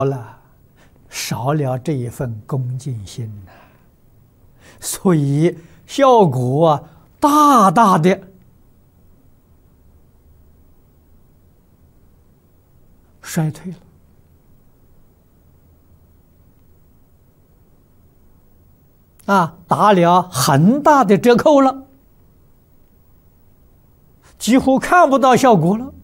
了，少了这一份恭敬心呐，所以效果啊大大的衰退了。打了很大的折扣了，几乎看不到效果了。